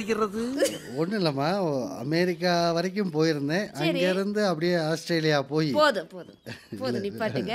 தெரிகிறது? ஒன்றும் இல்லைம்மா, அமெரிக்கா வரைக்கும் போயிருந்தேன். அங்கேருந்து அப்படியே ஆஸ்திரேலியா போய் போதும் போதும் போதும் நிப்பாட்டுங்க.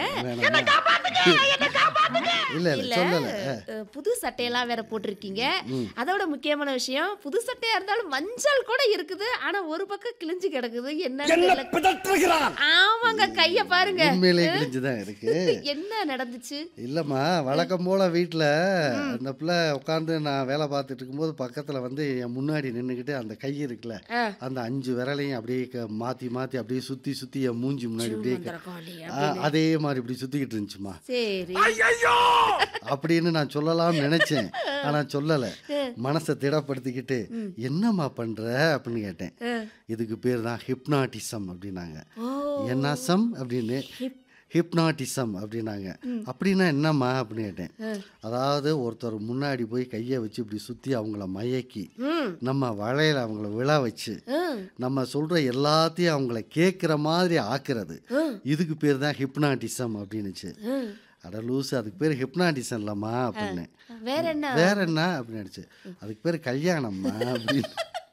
இல்லை இல்ல சொல்லலை. புது சட்டையெல்லாம் வேற போட்டிருக்கீங்க. அதோட முக்கியமான விஷயம், புது சட்டையா இருந்தாலும் மஞ்சள் கூட இருக்குது, ஆனா ஒரு பக்கம் கிழிஞ்சு கிடக்குது. என்ன? ஆமாங்க, கைய பாருங்க. உண்மையிலே கிழிஞ்சுதான் இருக்கு. என்ன நடந்துச்சு? இல்லைம்மா, வழக்கம் போல் வீட்டில் அந்த பிள்ளை உட்காந்து நான் வேலை பார்த்துட்டு இருக்கும்போது பக்கத்தில் வந்து என் முன்னாடி நின்றுக்கிட்டு அந்த கை இருக்குல்ல, அந்த 5 விரலையும் அப்படியே மாற்றி மாற்றி அப்படியே சுற்றி சுற்றி என் மூஞ்சி முன்னாடி அப்படியே அதே மாதிரி இப்படி சுற்றிக்கிட்டு இருந்துச்சுமா. சரி அப்படின்னு நான் சொல்லலாம்னு நினைச்சேன், ஆனா சொல்லலை. மனசை திடப்படுத்திக்கிட்டு என்னம்மா பண்ற அப்படின்னு கேட்டேன். இதுக்கு பேர் தான் ஹிப்னாட்டிசம் அப்படின்னாங்க. என்னசம் அப்படின்னு ஹிப்னாட்டிசம் அப்படின்னாங்க. அப்படின்னா என்னம்மா அப்படின்னு கேட்டேன். அதாவது ஒருத்தர் முன்னாடி போய் கையை வச்சு இப்படி சுற்றி அவங்கள மயக்கி நம்ம வளையல அவங்கள விழா வச்சு நம்ம சொல்கிற எல்லாத்தையும் அவங்கள கேட்குற மாதிரி ஆக்குறது, இதுக்கு பேர் தான் ஹிப்னாட்டிசம் அப்படின்னுச்சு. அட லூசு, அதுக்கு பேர் ஹிப்னாட்டிசம் இல்லைம்மா அப்படின்னு. வேற என்ன அப்படின்னு, அதுக்கு பேர் கல்யாணம்மா அப்படின்னு.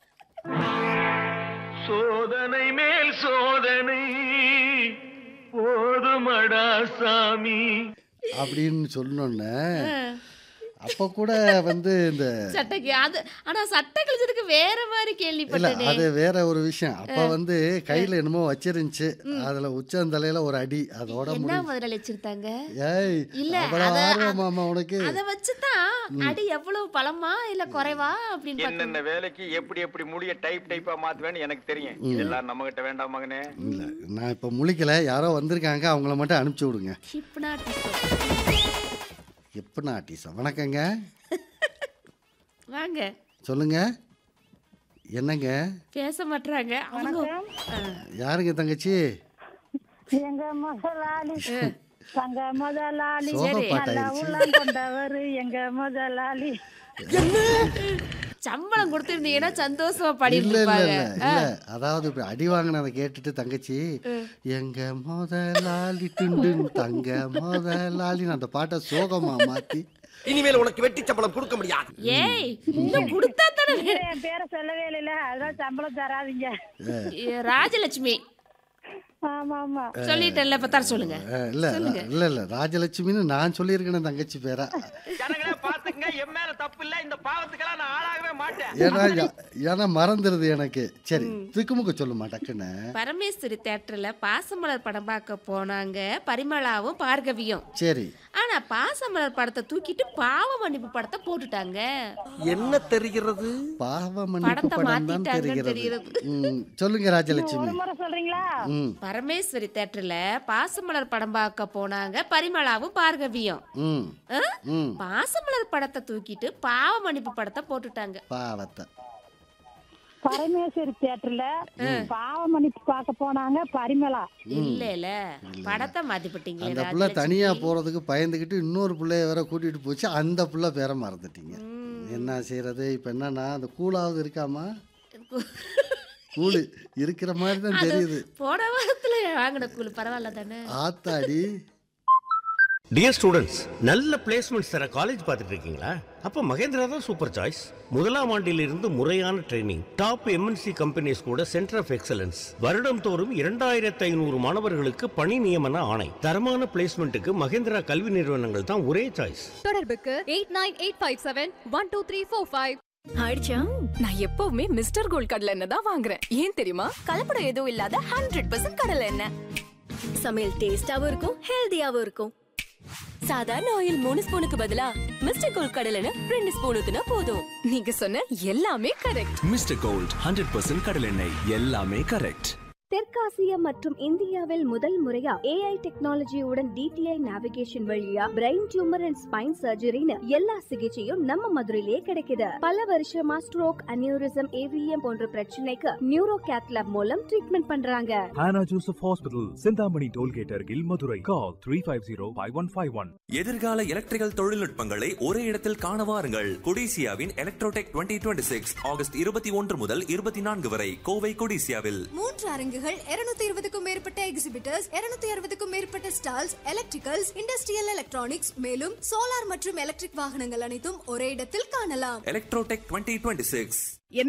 சோதனை மேல் சோதனை போதுமடா சாமி அப்படின்னு சொன்னோன்னே அப்போ கூட வந்து இந்த சட்டைக்கு அது, ஆனா சட்டை கிழிச்சதுக்கு வேற மாதிரி கேள்விப்பட்டேன். அது வேற ஒரு விஷயம். அப்போ வந்து கையில் என்னமோ வச்சிருந்துச்சு, அதில் உச்சந்தலையில் ஒரு அடி, அதோட என்ன முதல்ல வச்சிருந்தாங்க? ஏய் இல்ல, ஆர்வமாமா உனக்கு? அதை வச்சுதான் அடி எவ்வளவு பலமா இல்ல குறைவா அப்படின்னு என்னென்ன வேலைக்கு எப்படி எப்படி முடிய டைப்பா மாத்துவேன்னு எனக்கு தெரியும். இதெல்லாம் நம்ம கிட்ட வேண்டாம் மகனே. இல்லை, நான் இப்போ முழிக்கல, யாரோ வந்திருக்காங்க, அவங்கள மட்டும் அனுப்பிச்சி விடுங்க. ஹிப்னாட்டிசம். வணக்கங்க. வாங்க, சொல்லுங்க. என்னங்க பேச மாட்டாங்க அவங்க? யாருங்க தங்கச்சி? எங்க முதலாளி, தங்க முதலாளி, கொண்டவர் எங்க முதலாளி. சம்பளம் கொடுத்திருந்தீங்கன்னா சந்தோஷமா பாடி இல்ல இல்ல இருப்பாங்க. இல்ல இல்ல, அதாவது இப்படி அடி வாங்கினதை கேட்டுட்டு தங்கச்சி எங்க முதலாளி டுண்டுன் தங்க முதலாளி அந்த பாட்டை சோகமா மாத்தி இனிமேல் உனக்கு வெட்டி சம்பளம் கொடுக்க முடியாது. ஏய், இன்னும் கொடுத்தா தானே. என் பேரை சொல்லவே இல்ல, அதான் சம்பளம் தராதீங்க. ராஜலட்சுமி. ஆமா ஆமா சொல்லிட்டேன்ல, இப்ப தர சொல்லுங்க. இல்ல இல்ல இல்ல, ராஜலட்சுமின்னு நான் சொல்லியிருக்கேன் தங்கச்சி பேரா. ஜனங்களே பாத்துங்க, என் மேல தப்பு இல்ல. இந்த பாவத்துக்கெல்லாம் நான் ஆளாகவே மாட்டேன். ஏன்னா மறந்துடுது எனக்கு. சரி, திக்குமுக்க சொல்லுமா டக்குன்னு. பரமேஸ்வரி தியேட்டர்ல பாசமலர் படம் பார்க்க போனாங்க பரிமளாவும் பார்கவியும். சரி, ஆனா பாசமலர் படத்தை தூக்கிட்டு பாவ மன்னிப்பு படத்தை போட்டுட்டாங்க. என்ன தெரிகிறது? பாவ மன்னிப்பு படம் தான் தெரிகிறது. சொல்லுங்க ராஜலட்சுமி. ஒரு முறை சொல்றீங்களா? பரமேஸ்வரி தியேட்டர்ல பாசமலர் படம் பார்க்க போனாங்க பரிமளாவும் பார்கவியும். பாசமலர் படத்தை தூக்கிட்டு பாவ மன்னிப்பு படத்தை போட்டுட்டாங்க. பாவத்தை. பரமேஸ்வரி தியேட்டர்ல பாவ மன்னிப்பு பார்க்க போனாங்க பரிமளா. இல்ல படத்தை மாத்திப்பட்டீங்க. அந்த புள்ள தனியா போறதுக்கு பயந்துகிட்டு இன்னொரு பிள்ளைய வேற கூட்டிட்டு போச்சு, அந்த புள்ள பேரை மறந்துட்டீங்க. என்ன செய்யறது? இப்ப என்னன்னா, அந்த கூலாவது இருக்காமா? கூலு இருக்கிற மாதிரி தான் தெரியுது. போன வாரத்துல வாங்கின கூலு பரவாயில்ல தானே? ஆத்தாடி. டியர் ஸ்டூடெண்ட்ஸ், நல்ல பிளேஸ்மெண்ட்ஸ் தர காலேஜ் பார்த்துட்டு இருக்கீங்களா? அப்போ மகேந்திரா தான் சூப்பர் சாய்ஸ். முதலாம் ஆண்டிலிருந்து முறையான ட்ரைனிங், டாப் எம்என்சி கம்பெனிஸ் கூட சென்டர் ஆஃப் எக்ஸலன்ஸ், வருடம் தோறும் 2500 மாணவர்களுக்கு பணி நியமன ஆணை. தரமான பிளேஸ்மெண்ட்டுக்கு மகேந்திரா கல்வி நிறுவனங்கள் தான் ஒரே சாய்ஸ். தொடர்புக்கு 8985712345. ஆயிடுச்சா? நான் எப்பவுமே மிஸ்டர் கோல்ட் கடலை எண்ணெய் தான் வாங்குறேன். ஏன் தெரியுமா? கலப்படம் எதுவும் இல்லாத 100% கடலை எண்ணெய். சமையல் டேஸ்டாவும் இருக்கும், ஹெல்தியாவும் இருக்கும். சாதாரண ஆயில் 3 ஸ்பூனுக்கு பதிலா மிஸ்டர் கோல்ட் கடலை எண்ணெய் 2 ஸ்பூன் ஊத்துனா போதும். நீங்க சொன்ன எல்லாமே கரெக்ட். மிஸ்டர் கோல்ட் 100% கடலை எண்ணெய், எல்லாமே கரெக்ட். தெற்காசியா மற்றும் இந்தியாவில் முதல் முறையா AI டெக்னாலஜியுடன் DTI நேவிகேஷன் வழியா பிரெயின் டியூமர் அண்ட் ஸ்பைன் சர்ஜரின்னு எல்லா சிகிச்சையும் நம்ம மதுரையிலே கிடைக்குது. பல வருஷமா ஸ்ட்ரோக், அனியூரிசம், AVM போன்ற பிரச்சனைக்கு நியூரோ கேத்லாப் மூலம் ட்ரீட்மெண்ட் பண்றாங்க. Hannah Joseph Hospital, Chintamani tollgate அருகில், மதுரை. கால் 350-5151. எதிர்கால எலக்ட்ரிக்கல் தொழில்நுட்பங்களை ஒரே இடத்தில் காண வாருங்கள். கொடிசியாவின் எலக்ட்ரோடெக் 2026 ஆகஸ்ட் 21 முதல் 24 வரை கோவை கொடிசியாவில். 3 அரங்குகள், 220க்கும் மேற்பட்ட எக்ஸிபிட்டர்ஸ், 260க்கும் மேற்பட்ட ஸ்டால்ஸ், எலக்ட்ரிக்கல்ஸ், இண்டஸ்ட்ரியல் எலக்ட்ரானிக்ஸ், மேலும் சோலார் மற்றும் எலக்ட்ரிக் வாகனங்கள் அனைத்தும் ஒரே இடத்தில் காணலாம். எலக்ட்ரோடெக் 2026.